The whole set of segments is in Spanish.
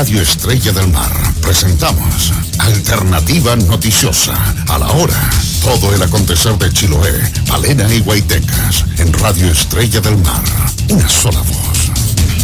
Radio Estrella del Mar presentamos Alternativa Noticiosa. A la hora, todo el acontecer de Chiloé, Palena y Guaytecas. En Radio Estrella del Mar, una sola voz.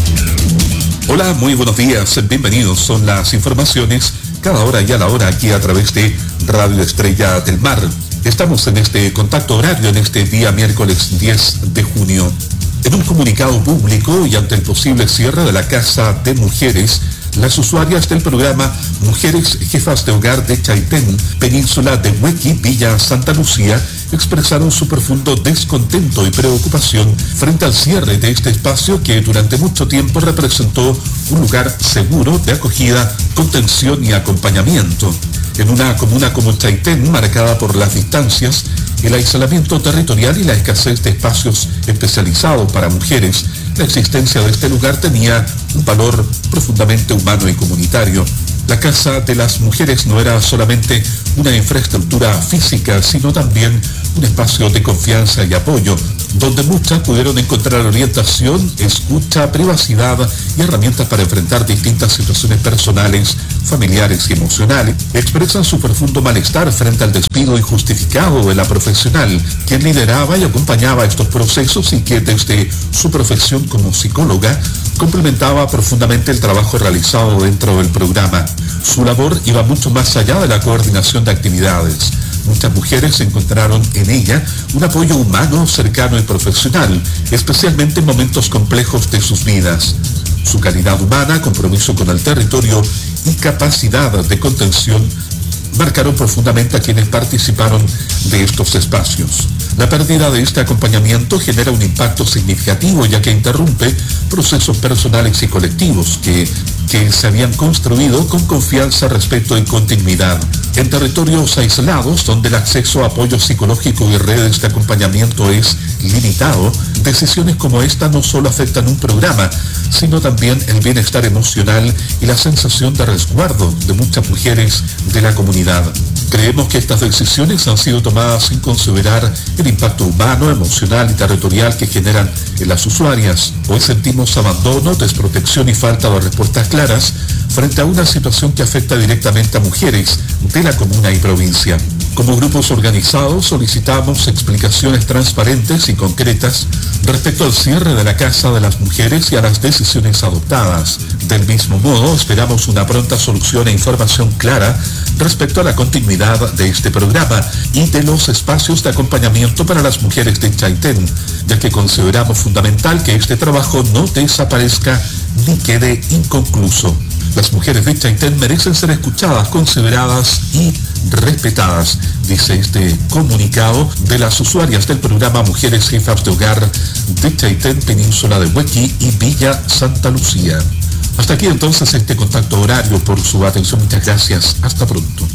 Hola, muy buenos días, bienvenidos. Son las informaciones cada hora y a la hora aquí a través de Radio Estrella del Mar. Estamos en este contacto horario en este día miércoles 10 de junio. En un comunicado público y ante el posible cierre de la Casa de Mujeres, las usuarias del programa Mujeres Jefas de Hogar de Chaitén, península de Huequi, Villa Santa Lucía, expresaron su profundo descontento y preocupación frente al cierre de este espacio que durante mucho tiempo representó un lugar seguro de acogida, contención y acompañamiento. En una comuna como Chaitén, marcada por las distancias, el aislamiento territorial y la escasez de espacios especializados para mujeres, la existencia de este lugar tenía un valor profundamente humano y comunitario. La Casa de las Mujeres no era solamente una infraestructura física, sino también un espacio de confianza y apoyo, donde muchas pudieron encontrar orientación, escucha, privacidad y herramientas para enfrentar distintas situaciones personales, familiares y emocionales. Expresan su profundo malestar frente al despido injustificado de la profesional, quien lideraba y acompañaba estos procesos y que desde su profesión como psicóloga complementaba profundamente el trabajo realizado dentro del programa. Su labor iba mucho más allá de la coordinación de actividades. Muchas mujeres encontraron en ella un apoyo humano, cercano y profesional, especialmente en momentos complejos de sus vidas. Su calidad humana, compromiso con el territorio y capacidad de contención marcaron profundamente a quienes participaron de estos espacios. La pérdida de este acompañamiento genera un impacto significativo, ya que interrumpe procesos personales y colectivos que se habían construido con confianza, respeto y continuidad. En territorios aislados, donde el acceso a apoyo psicológico y redes de acompañamiento es limitado, decisiones como esta no solo afectan un programa, sino también el bienestar emocional y la sensación de resguardo de muchas mujeres de la comunidad. Creemos que estas decisiones han sido tomadas sin considerar el impacto humano, emocional y territorial que generan en las usuarias. Hoy sentimos abandono, desprotección y falta de respuestas claras frente a una situación que afecta directamente a mujeres de la comuna y provincia. Como grupos organizados solicitamos explicaciones transparentes y concretas respecto al cierre de la Casa de las Mujeres y a las decisiones adoptadas. Del mismo modo, esperamos una pronta solución e información clara respecto a la continuidad de este programa y de los espacios de acompañamiento para las mujeres de Chaitén, ya que consideramos fundamental que este trabajo no desaparezca ni quede inconcluso. Las mujeres de Chaitén merecen ser escuchadas, consideradas y respetadas, dice este comunicado de las usuarias del programa Mujeres Jefas de Hogar de Chaitén, península de Huequi y Villa Santa Lucía. Hasta aquí entonces este contacto horario. Por su atención, muchas gracias. Hasta pronto.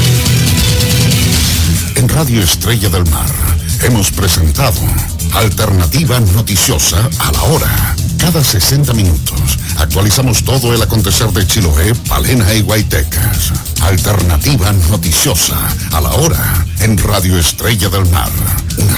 En Radio Estrella del Mar hemos presentado Alternativa Noticiosa a la hora. Cada 60 minutos actualizamos todo el acontecer de Chiloé, Palena y Guaytecas. Alternativa Noticiosa a la hora en Radio Estrella del Mar. Una